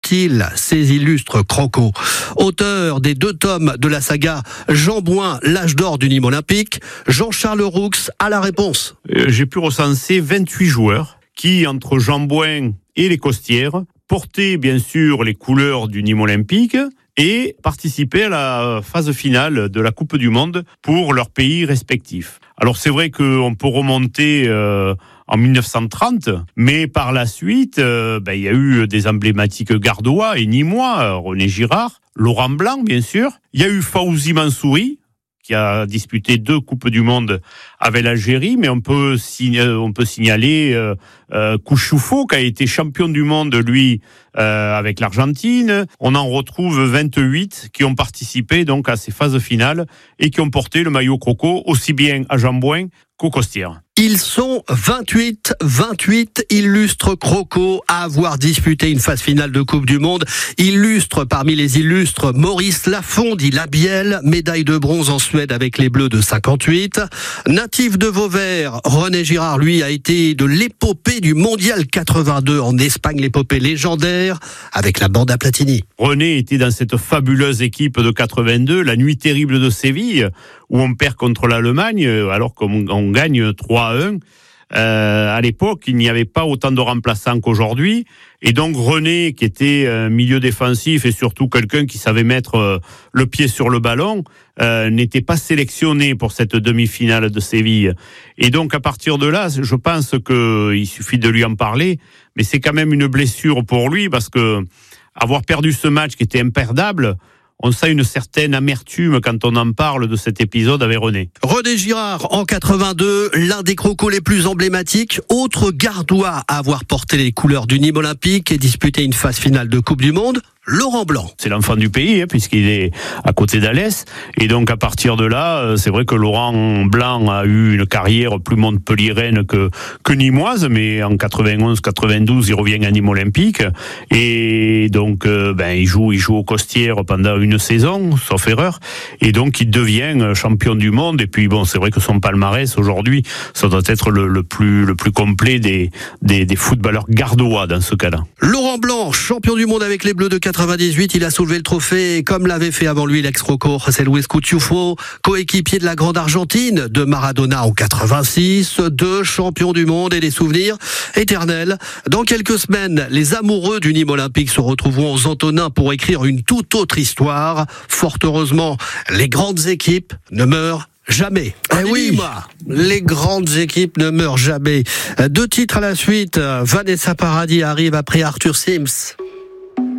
sont-ils, ces illustres crocos? Auteur des 2 tomes de la saga Jean Bouin, l'âge d'or du Nîmes olympique, Jean-Charles Roux a la réponse. J'ai pu recenser 28 joueurs qui, entre Jean Bouin et les Costières, portaient bien sûr les couleurs du Nîmes olympique et participaient à la phase finale de la Coupe du Monde pour leurs pays respectifs. Alors c'est vrai qu'on peut remonter en 1930, mais par la suite, il y a eu des emblématiques gardois et nîmois, René Girard, Laurent Blanc bien sûr, il y a eu Fawzi Mansouri, qui a disputé 2 Coupes du Monde avec l'Algérie, mais on peut signaler Kouchoufo, qui a été champion du monde, lui, avec l'Argentine. On en retrouve 28 qui ont participé donc à ces phases finales et qui ont porté le maillot croco aussi bien à Jean Bouin qu'aux Costières. Ils sont 28 illustres crocos à avoir disputé une phase finale de Coupe du Monde. Illustre parmi les illustres, Maurice Lafond, dit Labielle, médaille de bronze en Suède avec les Bleus de 58. Natif de Vauvert, René Girard, lui, a été de l'épopée du Mondial 82 en Espagne, l'épopée légendaire avec la bande à Platini. René était dans cette fabuleuse équipe de 82, la nuit terrible de Séville, où on perd contre l'Allemagne, alors qu'on gagne 3-1. À l'époque, il n'y avait pas autant de remplaçants qu'aujourd'hui. Et donc René, qui était un milieu défensif et surtout quelqu'un qui savait mettre le pied sur le ballon, n'était pas sélectionné pour cette demi-finale de Séville. Et donc à partir de là, je pense qu'il suffit de lui en parler, mais c'est quand même une blessure pour lui, parce que avoir perdu ce match qui était imperdable, on sent une certaine amertume quand on en parle de cet épisode avec René. René Girard, en 82, l'un des crocos les plus emblématiques, autre gardois à avoir porté les couleurs du Nîmes olympique et disputé une phase finale de Coupe du Monde, Laurent Blanc. C'est l'enfant du pays, puisqu'il est à côté d'Alès. Et donc, à partir de là, c'est vrai que Laurent Blanc a eu une carrière plus montpelliéraine que nîmoise, mais en 91-92, il revient à Nîmes olympique. Et donc, il joue au Costières pendant une saison, sauf erreur. Et donc, il devient champion du monde. Et puis, c'est vrai que son palmarès, aujourd'hui, ça doit être le plus complet des footballeurs gardois dans ce cas-là. Laurent Blanc, champion du monde avec les Bleus de 98, il a soulevé le trophée comme l'avait fait avant lui l'ex-croco José Luis Kouchoufo, coéquipier de la grande Argentine de Maradona en 86, 2 champions du monde et des souvenirs éternels. Dans quelques semaines, les amoureux du Nîmes olympique se retrouveront aux Antonins pour écrire une toute autre histoire. Fort heureusement, les grandes équipes ne meurent jamais. Oui, les grandes équipes ne meurent jamais. 2 titres à la suite. Vanessa Paradis arrive après Arthur Sims.